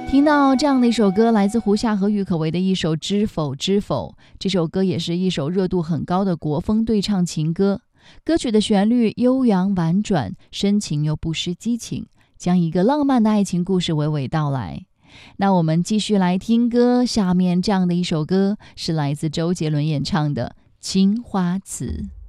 听到这样的一首歌，来自胡夏和郁可唯的一首《知否知否》，这首歌也是一首热度很高的国风对唱情歌。歌曲的旋律悠扬婉转，深情又不失激情，将一个浪漫的爱情故事娓娓道来。那我们继续来听歌，下面这样的一首歌是来自周杰伦演唱的《青花瓷》。